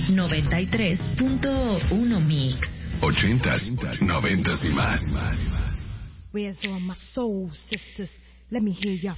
93.1 Mix. 80s, 90s y más. Where's all my soul sisters? Let me hear your